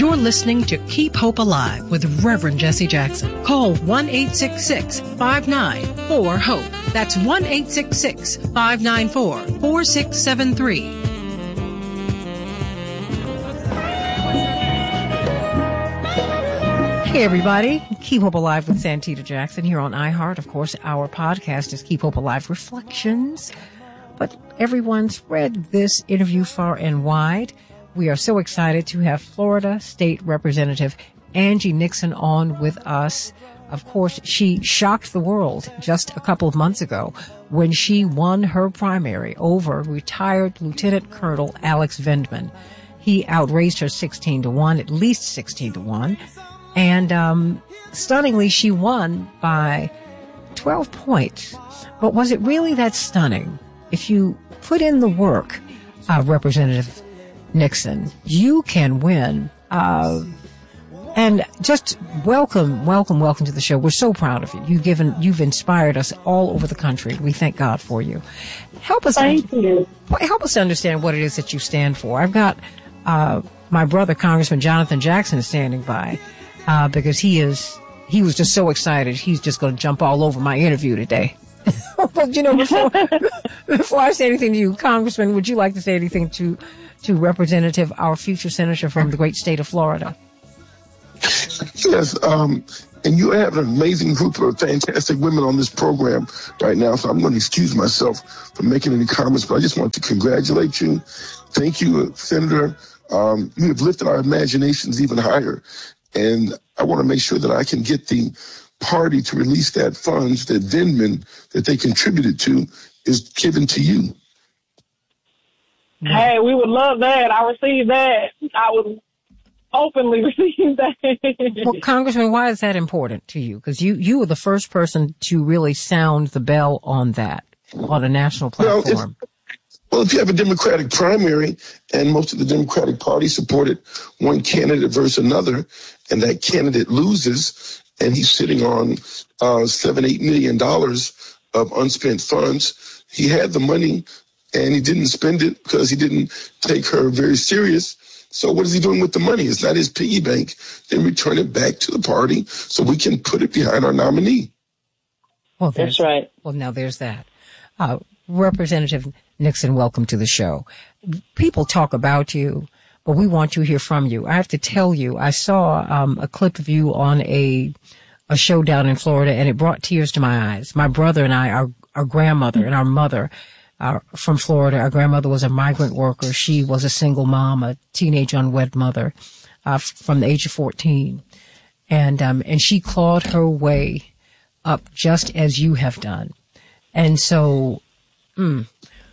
You're listening to Keep Hope Alive with Reverend Jesse Jackson. Call 1-866-594-HOPE. That's 1-866-594-4673. Hey, everybody. Keep Hope Alive with Santita Jackson here on iHeart. Of course, our podcast is Keep Hope Alive Reflections. But everyone, spread this interview far and wide. We are so excited to have Florida State Representative Angie Nixon on with us. Of course, she shocked the world just a couple of months ago when she won her primary over retired Lieutenant Colonel Alex Vindman. He outraised her 16-1, at least 16-1. And stunningly, she won by 12 points. But was it really that stunning? If you put in the work, Representative Nixon, you can win. And just welcome to the show. We're so proud of you. You've inspired us all over the country. We thank God for you. Thank you. Help us understand what it is that you stand for. I've got my brother, Congressman Jonathan Jackson, is standing by because he was just so excited. He's just going to jump all over my interview today. But before I say anything to you, Congressman, would you like to say anything to Representative, our future senator from the great state of Florida? Yes, and you have an amazing group of fantastic women on this program right now, so I'm going to excuse myself from making any comments, but I just want to congratulate you. Thank you, Senator. You have lifted our imaginations even higher, and I want to make sure that I can get the party to release that funds that Vindman, that they contributed to, is given to you. Hey, we would love that. I received that. I would openly receive that. Well, Congressman, why is that important to you? Because you were the first person to really sound the bell on that on a national platform. Well, if you have a Democratic primary and most of the Democratic Party supported one candidate versus another, and that candidate loses, and he's sitting on $7-8 million of unspent funds, he had the money and he didn't spend it because he didn't take her very serious. So what is he doing with the money? It's not his piggy bank. Then return it back to the party so we can put it behind our nominee. Well, that's right. Well, now there's that. Representative Nixon, welcome to the show. People talk about you, but we want to hear from you. I have to tell you, I saw a clip of you on a show down in Florida, and it brought tears to my eyes. My brother and I, our grandmother and our mother from Florida. Our grandmother was a migrant worker. She was a single mom, a teenage unwed mother from the age of 14. And she clawed her way up just as you have done. And so, you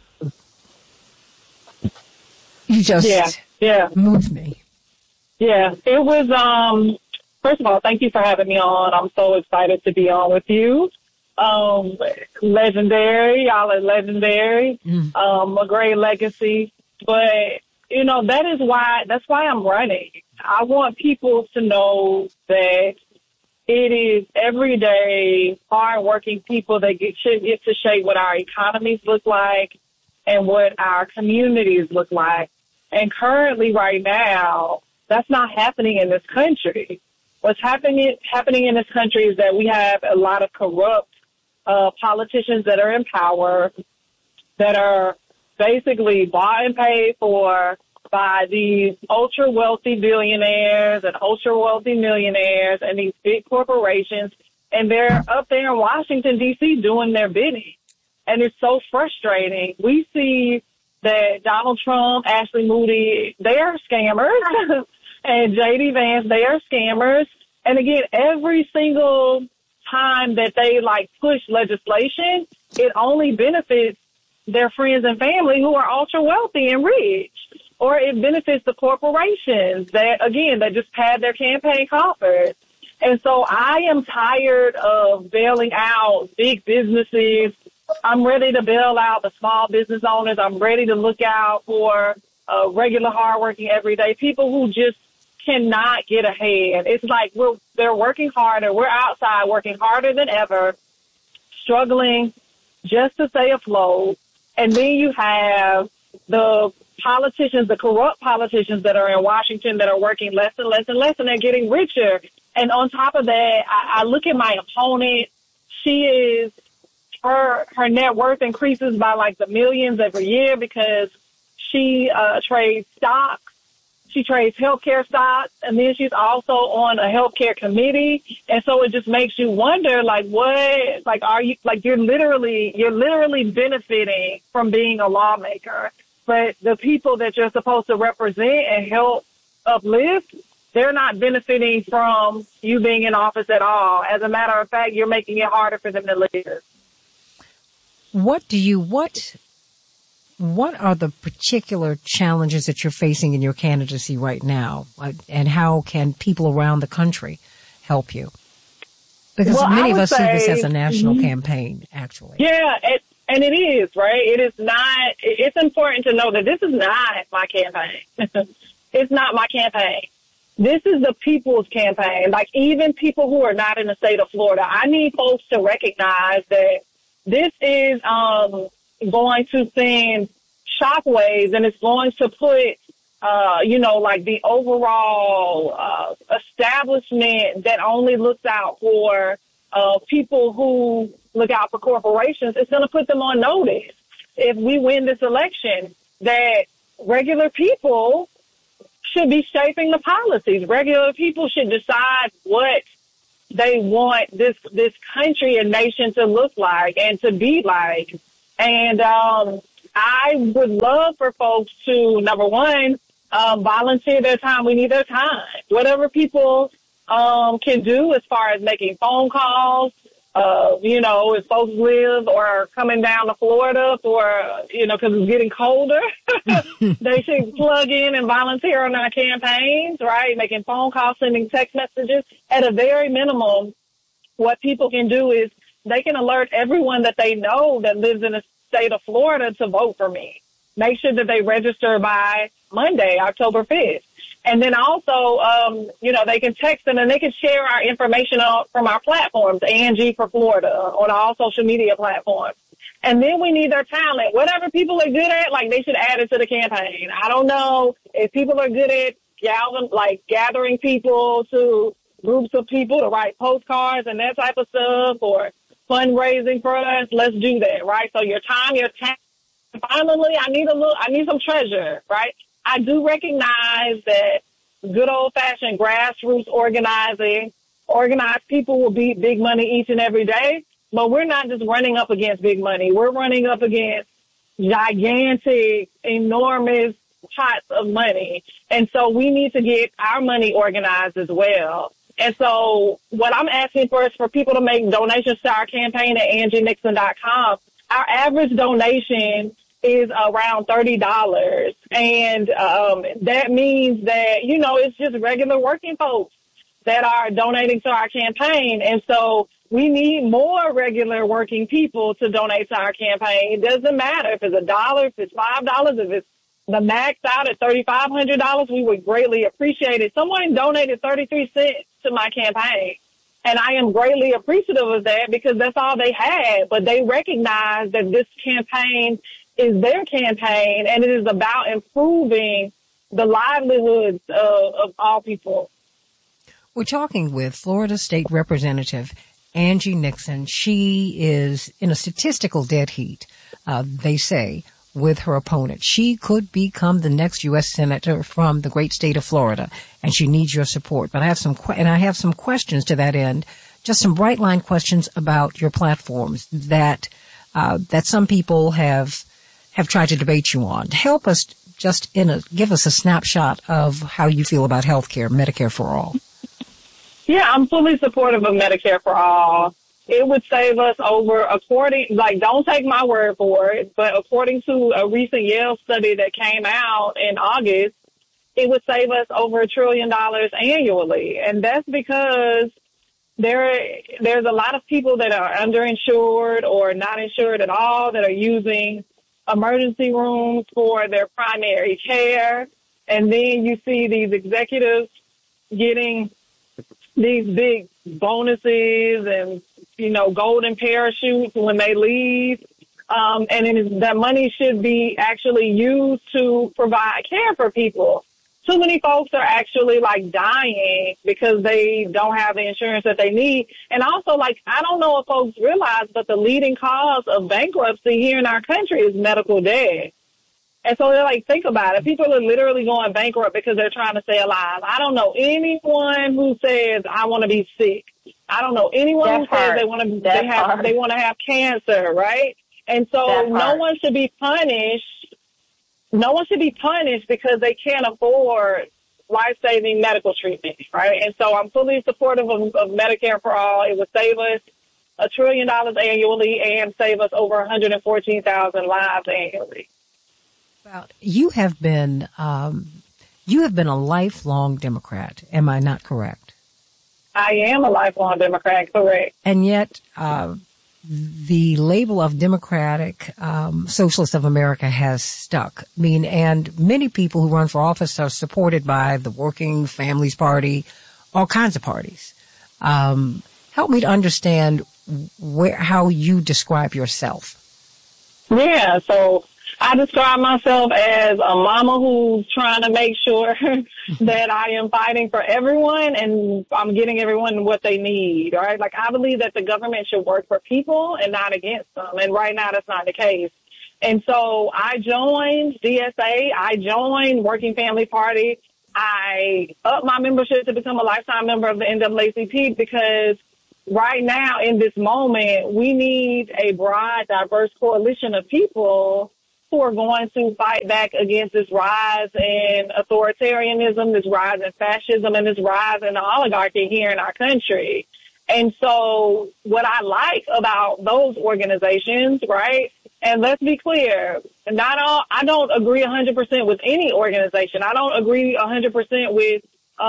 just moved me. Yeah, it was, first of all, thank you for having me on. I'm so excited to be on with you. Legendary. Y'all are legendary. A great legacy. But, that's why I'm running. I want people to know that it is everyday, hard-working people that should get to shape what our economies look like and what our communities look like. And currently, right now, that's not happening in this country. What's happening in this country is that we have a lot of corrupt politicians that are in power that are basically bought and paid for by these ultra-wealthy billionaires and ultra-wealthy millionaires and these big corporations, and they're up there in Washington, D.C. doing their bidding. And it's so frustrating. We see that Donald Trump, Ashley Moody, they are scammers, and J.D. Vance, they are scammers. And again, every single time that they push legislation, it only benefits their friends and family who are ultra wealthy and rich, or it benefits the corporations that just pad their campaign coffers. And so I am tired of bailing out big businesses. I'm ready to bail out the small business owners. I'm ready to look out for regular, hardworking, everyday people who just cannot get ahead. It's like they're working harder. We're outside working harder than ever, struggling just to stay afloat. And then you have the politicians, the corrupt politicians that are in Washington that are working less and less and less, and they're getting richer. And on top of that, I look at my opponent. Her net worth increases by like the millions every year because she trades stocks. She trades healthcare stocks, and then she's also on a healthcare committee. And so it just makes you wonder, like, what, like, are you, like, you're literally benefiting from being a lawmaker. But the people that you're supposed to represent and help uplift, they're not benefiting from you being in office at all. As a matter of fact, you're making it harder for them to live. What are the particular challenges that you're facing in your candidacy right now? And how can people around the country help you? Because many of us see this as a national campaign, actually. Yeah, and it is, right? It is not, it's important to know that this is not my campaign. It's not my campaign. This is the people's campaign. Like, even people who are not in the state of Florida, I need folks to recognize that this is, going to send shockwaves, and it's going to put, like the overall establishment that only looks out for people who look out for corporations. It's going to put them on notice if we win this election that regular people should be shaping the policies. Regular people should decide what they want this country and nation to look like and to be like. And I would love for folks to, number one, volunteer their time. We need their time. Whatever people can do as far as making phone calls, if folks live or are coming down to Florida for, because it's getting colder, they should plug in and volunteer on our campaigns, right? Making phone calls, sending text messages. At a very minimum, what people can do is they can alert everyone that they know that lives in the state of Florida to vote for me. Make sure that they register by Monday, October 5th. And then also, they can text and then they can share our information from our platforms, Angie for Florida, on all social media platforms. And then we need their talent. Whatever people are good at, like, they should add it to the campaign. I don't know if people are good at gathering people to groups of people to write postcards and that type of stuff, or fundraising for us. Let's do that, right? So your time, your talent. Finally, I need some treasure, right? I do recognize that good old-fashioned grassroots organized people will beat big money each and every day, but we're not just running up against big money. We're running up against gigantic, enormous pots of money. And so we need to get our money organized as well. And so what I'm asking for is for people to make donations to our campaign at AngieNixon.com. Our average donation is around $30. And that means that, it's just regular working folks that are donating to our campaign. And so we need more regular working people to donate to our campaign. It doesn't matter if it's $1, if it's $5, if it's the max out at $3,500, we would greatly appreciate it. Someone donated 33 cents to my campaign, and I am greatly appreciative of that because that's all they had. But they recognize that this campaign is their campaign, and it is about improving the livelihoods of all people. We're talking with Florida State Representative Angie Nixon. She is in a statistical dead heat, they say, with her opponent. She could become the next U.S. Senator from the great state of Florida, and she needs your support. But I have some questions to that end, just some bright line questions about your platforms that some people have tried to debate you on. Help us give us a snapshot of how you feel about health care, Medicare for all. Yeah, I'm fully supportive of Medicare for all. It would save us don't take my word for it, but according to a recent Yale study that came out in August, it would save us over $1 trillion annually. And that's because there's a lot of people that are underinsured or not insured at all that are using emergency rooms for their primary care. And then you see these executives getting these big bonuses and, golden parachutes when they leave. And that money should be actually used to provide care for people. Too many folks are actually like dying because they don't have the insurance that they need. And also, like, I don't know if folks realize, but the leading cause of bankruptcy here in our country is medical debt. And so they're like, think about it. People are literally going bankrupt because they're trying to stay alive. I don't know anyone who says, I want to be sick. I don't know anyone who says they want to have cancer, right? And so no one should be punished. No one should be punished because they can't afford life-saving medical treatment, right? And so I'm fully supportive of Medicare for all. It would save us $1 trillion annually and save us over 114,000 lives annually. Well, you have been a lifelong Democrat. Am I not correct? I am a lifelong Democrat, correct. And yet, the label of Democratic Socialist of America has stuck. I mean, and many people who run for office are supported by the Working Families Party, all kinds of parties. Help me to understand how you describe yourself. Yeah, so I describe myself as a mama who's trying to make sure that I am fighting for everyone and I'm getting everyone what they need, right? Like, I believe that the government should work for people and not against them. And right now, that's not the case. And so I joined DSA. I joined Working Family Party. I upped my membership to become a lifetime member of the NAACP because right now, in this moment, we need a broad, diverse coalition of people who are going to fight back against this rise in authoritarianism, this rise in fascism, and this rise in the oligarchy here in our country. And so what I like about those organizations, right, and let's be clear, I don't agree 100% with any organization. I don't agree 100% with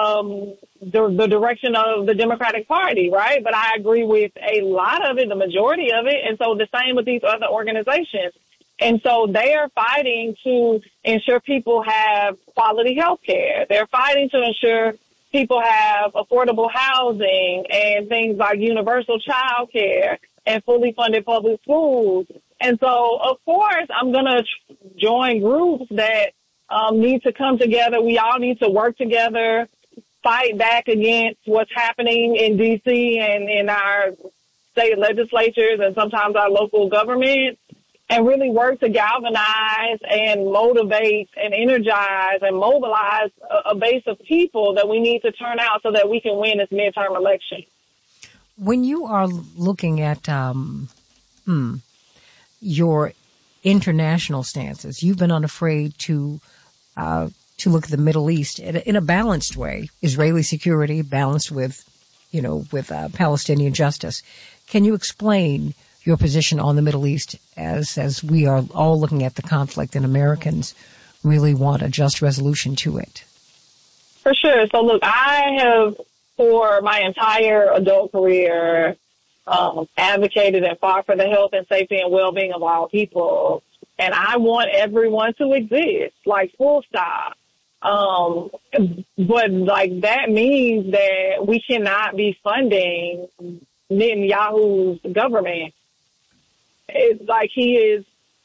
the direction of the Democratic Party, right? But I agree with a lot of it, the majority of it. And so the same with these other organizations. And so they are fighting to ensure people have quality health care. They're fighting to ensure people have affordable housing and things like universal child care and fully funded public schools. And so, of course, I'm going to join groups that need to come together. We all need to work together, fight back against what's happening in D.C. and in our state legislatures and sometimes our local government, and really work to galvanize and motivate and energize and mobilize a base of people that we need to turn out so that we can win this midterm election. When you are looking at your international stances, you've been unafraid to look at the Middle East in a balanced way, Israeli security balanced with Palestinian justice. Can you explain your position on the Middle East as we are all looking at the conflict and Americans really want a just resolution to it? For sure. So look, I have for my entire adult career advocated and fought for the health and safety and well-being of all people. And I want everyone to exist, like full stop. But like that means that we cannot be funding Netanyahu's government. It's like he is,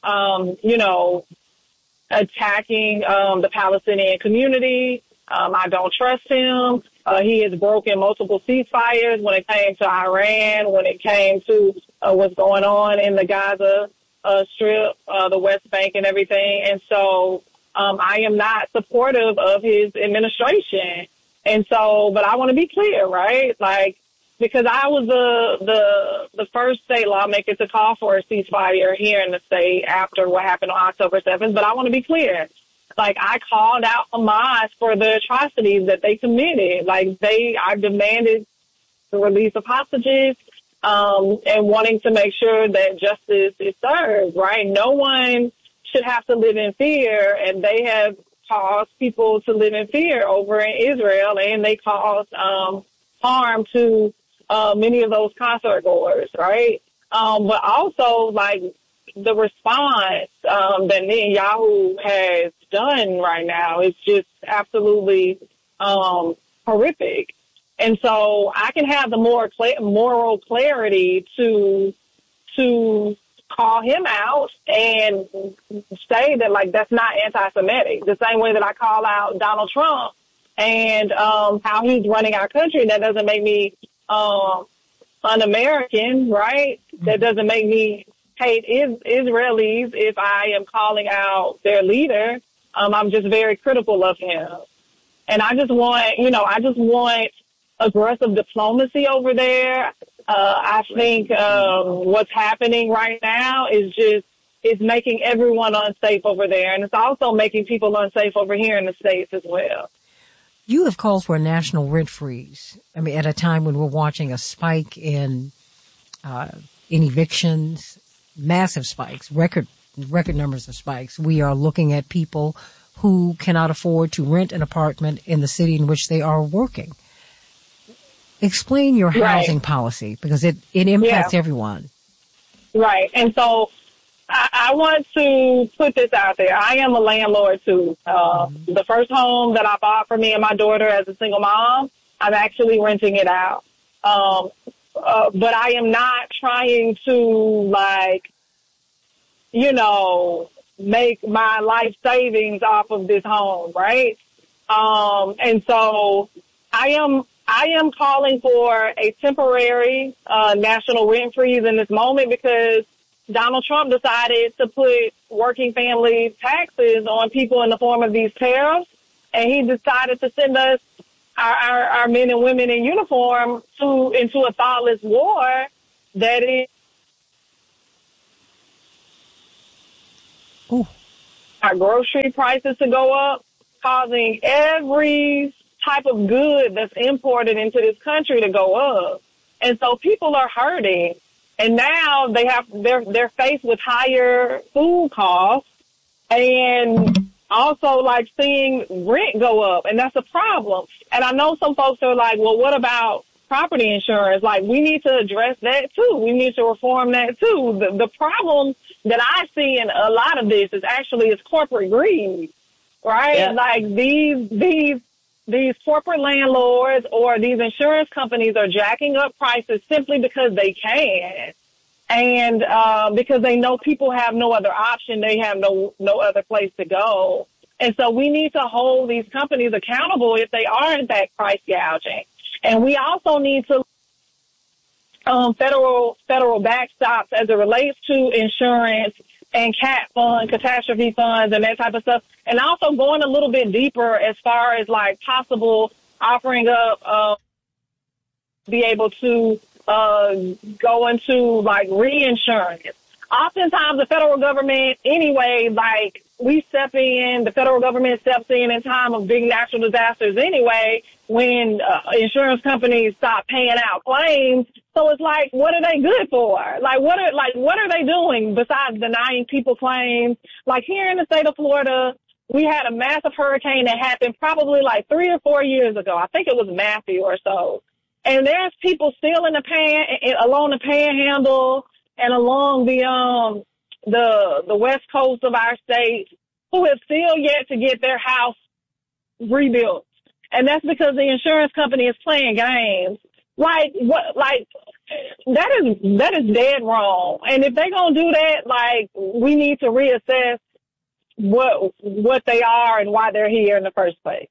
attacking the Palestinian community. I don't trust him. He has broken multiple ceasefires when it came to Iran, when it came to what's going on in the Gaza Strip, the West Bank and everything. And so I am not supportive of his administration. And so, but I want to be clear, right? Like, because I was the first state lawmaker to call for a ceasefire here in the state after what happened on October 7th. But I want to be clear. Like, I called out Hamas for the atrocities that they committed. Like, I demanded the release of hostages, and wanting to make sure that justice is served, right? No one should have to live in fear, and they have caused people to live in fear over in Israel, and they caused harm to many of those concert goers, right? But also, like, the response that Netanyahu has done right now is just absolutely horrific. And so I can have the moral clarity to call him out and say that, like, that's not anti-Semitic. The same way that I call out Donald Trump and how he's running our country. That doesn't make me un-American, right? That doesn't make me hate Israelis if I am calling out their leader. I'm just very critical of him. And I just want aggressive diplomacy over there. I think what's happening right now is making everyone unsafe over there. And it's also making people unsafe over here in the States as well. You have called for a national rent freeze. I mean, at a time when we're watching a spike in evictions, massive spikes, record numbers of spikes. We are looking at people who cannot afford to rent an apartment in the city in which they are working. Explain your housing policy, because it impacts everyone. Right. And so I want to put this out there. I am a landlord too. The first home that I bought for me and my daughter as a single mom, I'm actually renting it out. But I am not trying to, make my life savings off of this home, right? And so I am calling for a temporary national rent freeze in this moment, because Donald Trump decided to put working family taxes on people in the form of these tariffs, and he decided to send us, our men and women in uniform, into a thoughtless war that is our grocery prices to go up, causing every type of good that's imported into this country to go up. And so people are hurting. And now they're faced with higher food costs and also seeing rent go up. And that's a problem. And I know some folks are like, well, what about property insurance? We need to address that too. We need to reform that too. The problem that I see in a lot of this is actually corporate greed, right? Yeah. These corporate landlords or these insurance companies are jacking up prices simply because they can. And because they know people have no other option, they have no other place to go. And so we need to hold these companies accountable if they are in fact price gouging. And we also need to federal backstops as it relates to insurance and cat fund, catastrophe funds, and that type of stuff. And also going a little bit deeper as far as possible offering up, be able to go into reinsurance. Oftentimes the federal government anyway, the federal government steps in time of big natural disasters anyway, when insurance companies stop paying out claims. So it's what are they good for? What are they doing besides denying people claims? Here in the state of Florida, we had a massive hurricane that happened probably 3 or 4 years ago. I think it was Matthew or so. And there's people still along the Panhandle and along the west coast of our state who have still yet to get their house rebuilt. And that's because the insurance company is playing games. That is dead wrong. And if they're going to do that, we need to reassess what they are and why they're here in the first place.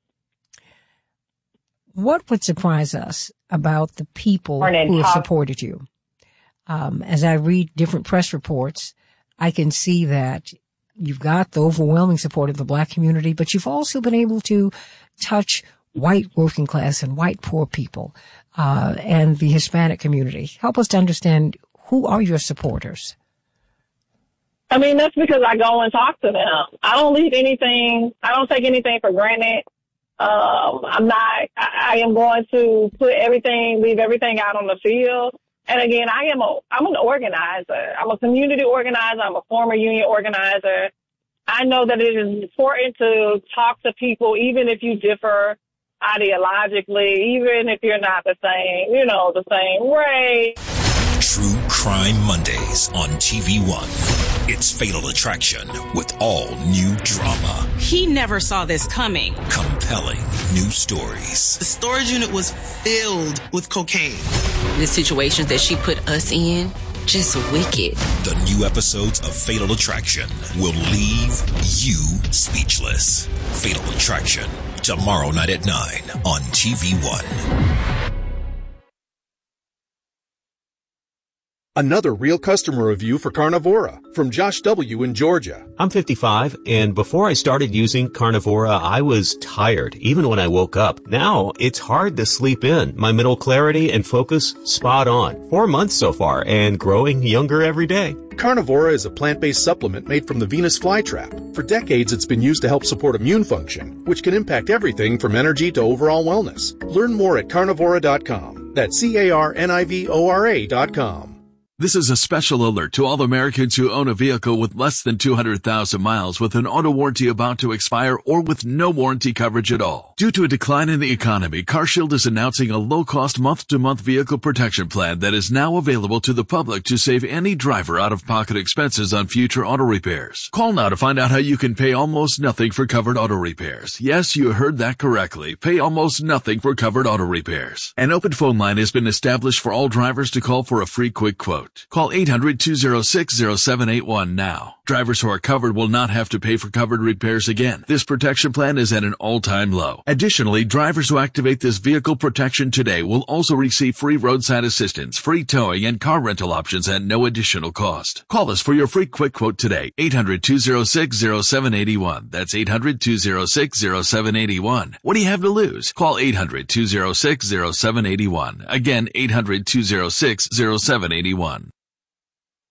What would surprise us about the people who have supported you? As I read different press reports, I can see that you've got the overwhelming support of the Black community, but you've also been able to touch white working class and white poor people, and the Hispanic community. Help us to understand, who are your supporters? I mean, that's because I go and talk to them. I don't take anything for granted. I am going to leave everything out on the field. And again, I'm an organizer. I'm a community organizer. I'm a former union organizer. I know that it is important to talk to people, even if you differ ideologically, even if you're not the same race. True Crime Mondays on TV One. It's Fatal Attraction with all new drama. He never saw this coming. Compelling new stories. The storage unit was filled with cocaine. The situations that she put us in, just wicked. The new episodes of Fatal Attraction will leave you speechless. Fatal Attraction, tomorrow night at 9 on TV1. Another real customer review for Carnivora from Josh W. in Georgia. I'm 55, and before I started using Carnivora, I was tired, even when I woke up. Now, it's hard to sleep in. My mental clarity and focus, spot on. 4 months so far, and growing younger every day. Carnivora is a plant-based supplement made from the Venus flytrap. For decades, it's been used to help support immune function, which can impact everything from energy to overall wellness. Learn more at carnivora.com. That's CARNIVORA.com. This is a special alert to all Americans who own a vehicle with less than 200,000 miles with an auto warranty about to expire or with no warranty coverage at all. Due to a decline in the economy, CarShield is announcing a low-cost month-to-month vehicle protection plan that is now available to the public to save any driver out-of-pocket expenses on future auto repairs. Call now to find out how you can pay almost nothing for covered auto repairs. Yes, you heard that correctly. Pay almost nothing for covered auto repairs. An open phone line has been established for all drivers to call for a free quick quote. Call 800-206-0781 now. Drivers who are covered will not have to pay for covered repairs again. This protection plan is at an all-time low. Additionally, drivers who activate this vehicle protection today will also receive free roadside assistance, free towing, and car rental options at no additional cost. Call us for your free quick quote today. 800-206-0781. That's 800-206-0781. What do you have to lose? Call 800-206-0781. Again, 800-206-0781.